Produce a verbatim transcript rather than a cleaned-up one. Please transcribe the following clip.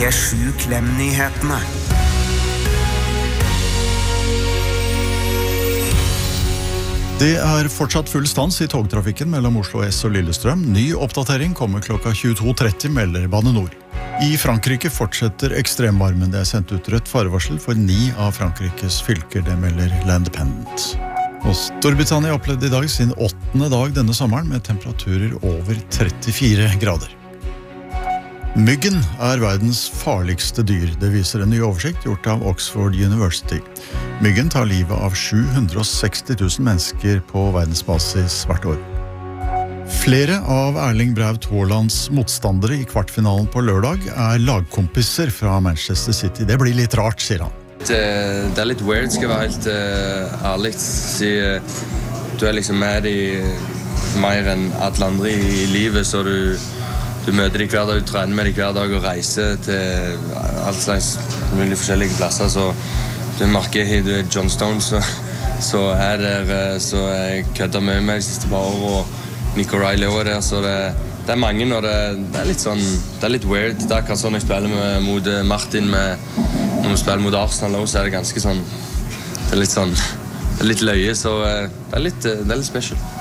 P sju Klem-nyhetene. Det er fortsatt full stans i togtrafikken mellom Oslo S og Lillestrøm. Ny oppdatering kommer klokka tjueto tretti, melder Bane Nor. I Frankrike fortsetter ekstremvarmen. Det er sendt ut rødt farevarsel for ni av Frankrikes fylker, det melder L'Independent. Og Storbritannia opplevde i dag sin åttende dag denne sommeren med temperaturer over trettifire grader. Myggen er verdens farligste dyr. Det viser en ny oversikt gjort av Oxford University. Myggen tar livet av sju hundre og seksti tusen mennesker på verdensbasis hvert år. Flere av Erling Braut Haalands motstandere i kvartfinalen på lørdag er lagkompiser fra Manchester City. Det blir litt rart, sier han. Det, det er litt weird, skal jeg være helt uh, ærlig. Si, uh, du er liksom med i mer enn alle andre i, i livet, så du, du møter de hver dag, du trener med de hver dag og reiser til alt slags mulige forskjellige plasser, så du merker at du er John Stones, så, så er der, så jeg kødder med meg de siste par år, og Nick O'Reilly også der, så det, det er mange, og det, det er litt sånn, det er litt weird. Det er akkurat sånn jeg spiller med, mot Martin, med, når vi spiller mot Arsenal også, så er det ganske sånn, det er litt sånn, det er litt løye, så det er litt, det er litt special.